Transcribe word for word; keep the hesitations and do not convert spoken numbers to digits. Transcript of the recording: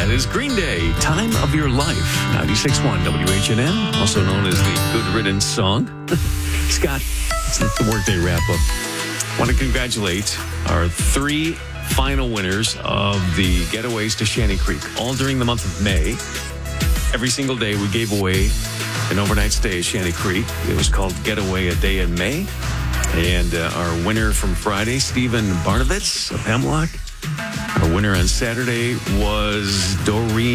That is Green Day, Time of Your Life. ninety-six point one W H N N, also known as the Good Riddance song. Scott, it's the workday wrap-up. I want to congratulate our three final winners of the Getaways to Shanty Creek, all during the month of May. Every single day we gave away an overnight stay at Shanty Creek. It was called Getaway a Day in May. And uh, our winner from Friday, Stephen Barnovitz of Hemlock. Our winner on Saturday was Doreen